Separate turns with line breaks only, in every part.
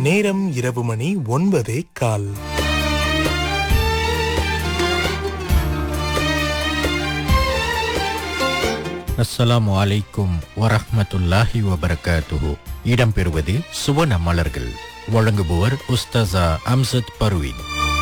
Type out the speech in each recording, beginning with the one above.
நேரம் இரவு மணி 9:15.
அஸ்ஸலாமு அலைக்கும் வரஹ்மத்துல்லாஹி வபரகாத்துஹு. இடம்பெறுவது சுவன மலர்கள். வழங்குபவர் உஸ்தாசா அம்சத் பர்வீன்.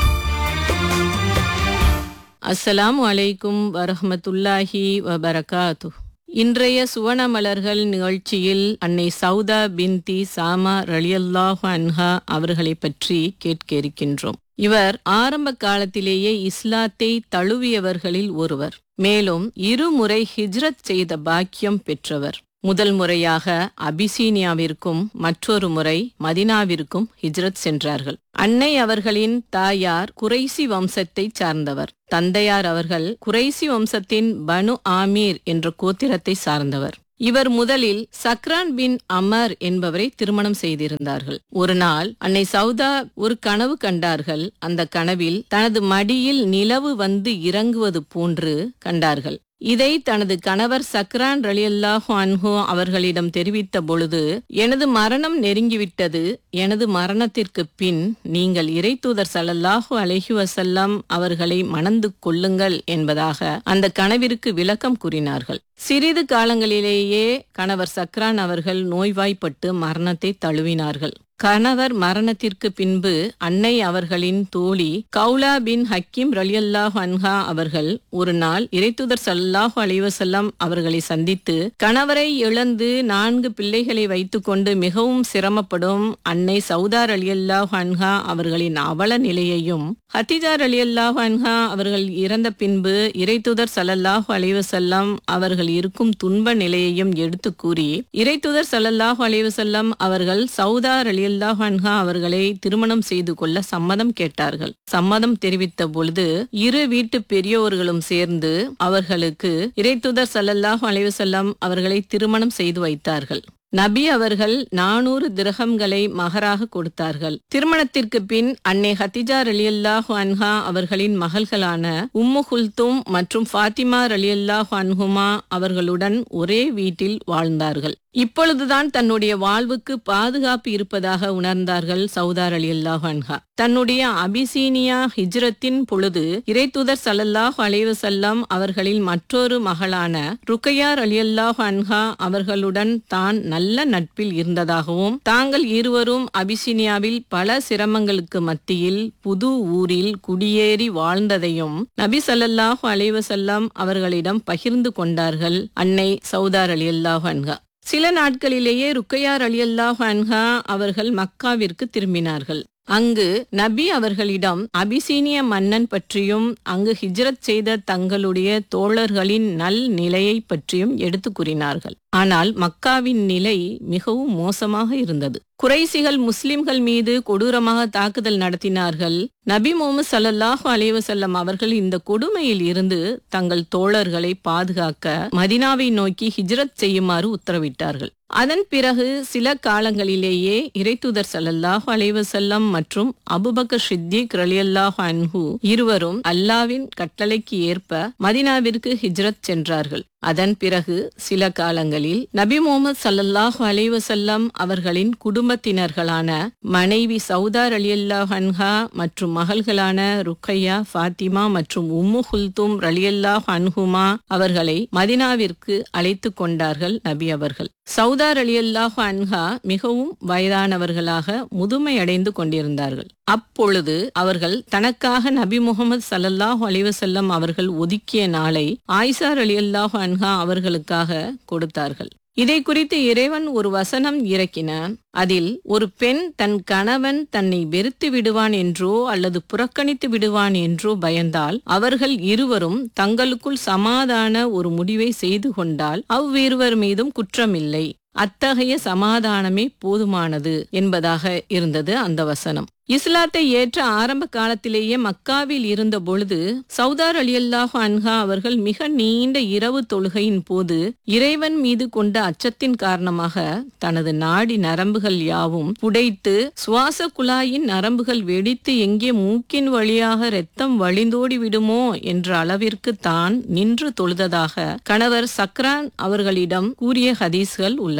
அஸ்ஸலாமு அலைக்கும் வரஹ்மத்துல்லாஹி வபரகாத்து. இன்றைய சுவனமலர்கள் நிகழ்ச்சியில் அன்னை சௌதா பின்தி சாமா ரலியல்லாஹு அன்ஹா அவர்களை பற்றி கேட்க இருக்கின்றோம். இவர் ஆரம்ப காலத்திலேயே இஸ்லாத்தை தழுவியவர்களில் ஒருவர். மேலும் 2 முறை ஹிஜ்ரத் செய்த பாக்கியம் பெற்றவர். முதல் முறையாக அபிசீனியாவிற்கும் மற்றொரு முறை மதினாவிற்கும் ஹிஜ்ரத் சென்றார்கள். அன்னை அவர்களின் தாயார் குறைசி வம்சத்தை சார்ந்தவர். தந்தையார் அவர்கள் குறைசி வம்சத்தின் பனு ஆமீர் என்ற கோத்திரத்தை சார்ந்தவர். இவர் முதலில் சக்ரான் பின் அமர் என்பவரை திருமணம் செய்திருந்தார்கள். ஒரு நாள் அன்னை சௌதா ஒரு கனவு கண்டார்கள். அந்த கனவில் தனது மடியில் நிலவு வந்து இறங்குவது போன்று கண்டார்கள். இதை தனது கணவர் சக்ரான் ரலியல்லாஹு அன்ஹு அவர்களிடம் தெரிவித்த பொழுது, எனது மரணம் நெருங்கிவிட்டது. எனது மரணத்திற்கு பின் நீங்கள் இறைத்தூதர் ஸல்லல்லாஹு அலைஹி வஸல்லம் அவர்களை மணந்து கொள்ளுங்கள் என்பதாக அந்த கனவிற்கு விளக்கம் கூறினார்கள். சிறிது காலங்களிலேயே கணவர் சக்ரான் அவர்கள் நோய்வாய்ப்பட்டு மரணத்தை தழுவினார்கள். கணவர் மரணத்திற்கு பின்பு அன்னை அவர்களின் தோழி கௌலா பின் ஹக்கீம் ரலியல்லாஹு அன்ஹா அவர்கள் ஒரு நாள் இறைத்தூதர் ஸல்லல்லாஹு அலைஹி வஸல்லம் அவர்களை சந்தித்து, கணவரை இழந்து 4 பிள்ளைகளை வைத்துக்கொண்டு மிகவும் சிரமப்படும் அன்னை சௌதா ரலியல்லாஹு அன்ஹா அவர்களின் அவல நிலையையும், ஹதீஜா ரலியல்லாஹு அன்ஹா அவர்கள் இறந்த பின்பு இறைத்தூதர் ஸல்லல்லாஹு அலைஹி வஸல்லம் அவர்கள் இருக்கும் துன்ப நிலையையும் எடுத்து கூறி, இறைத்தூதர் ஸல்லல்லாஹு அலைஹி வஸல்லம் அவர்கள் சௌதா ரலியல்லாஹு அன்ஹா அவர்களை திருமணம் செய்து கொள்ள சம்மதம் கேட்டார்கள். சம்மதம் தெரிவித்த பொழுது 2 வீட்டு பெரியோர்களும் சேர்ந்து அவர்களுக்கு இறைத்தூதர் ஸல்லல்லாஹு அலைஹி வஸல்லம் அவர்களை திருமணம் செய்து வைத்தார்கள். நபி அவர்கள் 400 திர்ஹம்களை மகராக கொடுத்தார்கள். திருமணத்திற்கு பின் அன்னை ஹதீஜா ரலியல்லாஹு அன்ஹா அவர்களின் மகள்களான உம்மு குல்தும் மற்றும் ஃபாத்திமா ரலியல்லாஹு அன்ஹுமா அவர்களுடன் ஒரே வீட்டில் வாழ்ந்தார்கள். இப்பொழுதுதான் தன்னுடைய வாழ்வுக்கு பாதுகாப்பு இருப்பதாக உணர்ந்தார்கள் சௌதா ரலியல்லாஹு அன்ஹா. தன்னுடைய அபிசீனியா ஹிஜ்ரத்தின் பொழுது இறைத்தூதர் ஸல்லல்லாஹு அலைஹி வஸல்லம் அவர்களின் மற்றொரு மகளான ருக்கையா ரலியல்லாஹு அன்ஹா அவர்களுடன் தான் நல்ல நட்பில் இருந்ததாகவும், தாங்கள் இருவரும் அபிசீனியாவில் பல சிரமங்களுக்கு மத்தியில் புது ஊரில் குடியேறி வாழ்ந்ததையும் நபி ஸல்லல்லாஹு அலைஹி வஸல்லம் அவர்களிடம் பகிர்ந்து கொண்டார்கள் அன்னை சௌதா ரலியல்லாஹு அன்ஹா. சில நாட்களிலேயே ருக்கையா ரலியல்லாஹு அன்ஹா அவர்கள் மக்காவிற்கு திரும்பினார்கள். அங்கு நபி அவர்களிடம் அபிசீனிய மன்னன் பற்றியும் அங்கு ஹிஜ்ரத் செய்த தங்களுடைய தோழர்களின் நல் நிலையை பற்றியும் எடுத்து கூறினார்கள். ஆனால் மக்காவின் நிலை மிகவும் மோசமாக இருந்தது. குறைசிகள் முஸ்லிம்கள் மீது கொடூரமாக தாக்குதல் நடத்தினார்கள். நபி முஹம்மது ஸல்லல்லாஹு அலைஹி வஸல்லம் அவர்கள் இந்த கொடுமையில் இருந்து தங்கள் தோழர்களை பாதுகாக்க மதினாவை நோக்கி ஹிஜ்ரத் செய்யுமாறு உத்தரவிட்டார்கள். அதன் பிறகு சில காலங்களிலேயே இறைத்தூதர் ஸல்லல்லாஹு அலைஹி வஸல்லம் மற்றும் அபூபக்கர் ஸித்தீக் ரலியல்லாஹு அன்ஹு இருவரும் அல்லாஹ்வின் கட்டளைக்கு ஏற்ப மதினாவிற்கு ஹிஜ்ரத் சென்றார்கள். அதன் பிறகு சில காலங்களில் நபி முஹம்மது ஸல்லல்லாஹு அலைஹி வஸல்லம் அவர்களின் குடும்பத்தினர்களான மனைவி சௌதா ரலியல்லாஹு அன்ஹா மற்றும் மகள்களான ருக்கையா, ஃபாத்திமா மற்றும் உம்மு குல்தும் ரலியல்லாஹு அன்ஹுமா அவர்களை மதினாவிற்கு அழைத்து கொண்டார்கள் நபி அவர்கள். சௌதா ரலியல்லாஹு அன்ஹா மிகவும் வயதானவர்களாக முதுமையடைந்து கொண்டிருந்தார்கள். அப்பொழுது அவர்கள் தனக்காக நபி முஹம்மது ஸல்லல்லாஹு அலைஹி வஸல்லம் அவர்கள் ஒதுக்கிய நாளை ஆயிஷா ரலியல்லாஹு அன்ஹா அவர்களுக்காக கொடுத்தார்கள். இதை குறித்து இறைவன் ஒரு வசனம் இறக்கினான். அதில் ஒரு பெண் தன் கணவன் தன்னை வெறுத்து விடுவான் என்றோ அல்லது புறக்கணித்து விடுவான் என்றோ பயந்தால் அவர்கள் இருவரும் தங்களுக்குள் சமாதான ஒரு முடிவை செய்து கொண்டால் அவ்விருவர் மீதும் குற்றமில்லை. அத்தகைய சமாதானமே போதுமானது என்பதாக இருந்தது அந்த வசனம். இஸ்லாத்தை ஏற்ற ஆரம்ப காலத்திலேயே மக்காவில் இருந்த பொழுது சௌதா ரலியல்லாஹு அன்ஹா அவர்கள் மிக நீண்ட இரவு தொழுகையின் போது இறைவன் மீது கொண்ட அச்சத்தின் காரணமாக தனது நாடி நரம்புகள் யாவும் புடைத்து சுவாச குழாயின் நரம்புகள் வெடித்து எங்கே மூக்கின் வழியாக இரத்தம் வழிந்தோடி விடுமோ என்ற அளவிற்கு தான் நின்று தொழுததாக கணவர் சக்ரான் அவர்களிடம் கூறிய ஹதீஸ்கள் உள்ளன.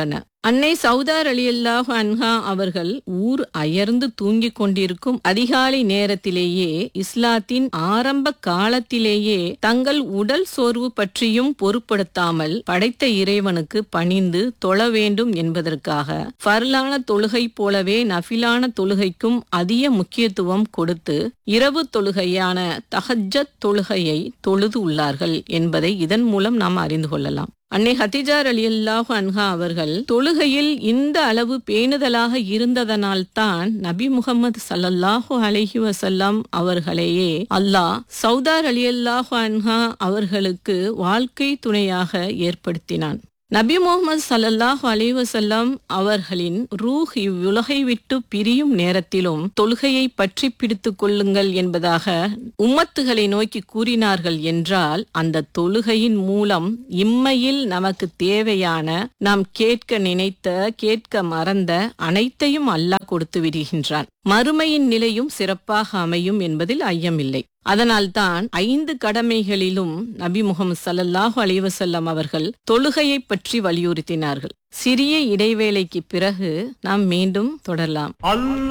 அன்னை சௌதா ரலியல்லாஹு அன்ஹா அவர்கள் ஊர் அயர்ந்து தூங்கிக் கொண்டிருக்கும் அதிகாலை நேரத்திலேயே இஸ்லாத்தின் ஆரம்ப காலத்திலேயே தங்கள் உடல் சோர்வு பற்றியும் பொருட்படுத்தாமல் படைத்த இறைவனுக்கு பணிந்து தொழ வேண்டும் என்பதற்காக ஃபர்லான தொழுகை போலவே நஃபிலான தொழுகைக்கும் அதிக முக்கியத்துவம் கொடுத்து இரவு தொழுகையான தஹஜ்ஜத் தொழுகையை தொழுது உள்ளார்கள் என்பதை இதன் மூலம் நாம் அறிந்து கொள்ளலாம். அன்னை ஹதீஜா ரலியல்லாஹு அன்ஹா அவர்கள் தொழுகையில் இந்த அளவு பேணுதலாக இருந்ததனால்தான் நபி முகமது ஸல்லல்லாஹு அலைஹி வஸல்லம் அவர்களையே அல்லாஹ் சௌதா ரலியல்லாஹு அன்ஹா அவர்களுக்கு வாழ்க்கை துணையாக ஏற்படுத்தினான். நபி முகமது ஸல்லல்லாஹு அலைஹி வஸல்லம் அவர்களின் ரூஹ் இவ்வுலகை விட்டு பிரியும் நேரத்திலும் தொழுகையை பற்றி பிடித்துக் கொள்ளுங்கள் என்பதாக உம்மத்துகளை நோக்கி கூறினார்கள் என்றால் அந்த தொழுகையின் மூலம் இம்மையில் நமக்கு தேவையான நாம் கேட்க நினைத்த கேட்க மறந்த அனைத்தையும் அல்லாஹ் கொடுத்து விடுகின்றான். மறுமையின் நிலையும் சிறப்பாக அமையும் என்பதில் ஐயமில்லை. அதனால்தான் 5 கடமைகளிலும் நபி முகமது ஸல்லல்லாஹு அலைஹி வஸல்லம் அவர்கள் தொழுகையை பற்றி வலியுறுத்தினார்கள். சிறிய இடைவேளைக்கு பிறகு நாம் மீண்டும் தொடரலாம்.